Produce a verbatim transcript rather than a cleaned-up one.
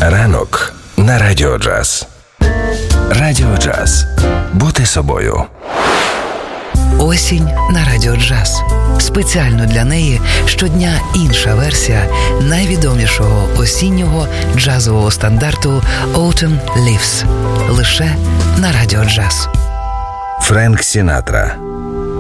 Ранок на Радіо Джаз. Радіо Джаз. Бути собою. Осінь на Радіо Джаз. Спеціально для неї щодня інша версія найвідомішого осіннього джазового стандарту «Autumn Leaves». Лише на Радіо Джаз. Френк Сінатра.